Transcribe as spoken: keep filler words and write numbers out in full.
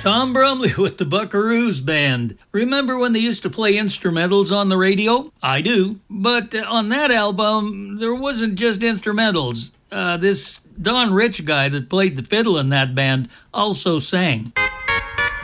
Tom Brumley with the Buckaroos Band. Remember when they used to play instrumentals on the radio? I do. But uh, on that album, there wasn't just instrumentals. Uh, this Don Rich guy that played the fiddle in that band also sang.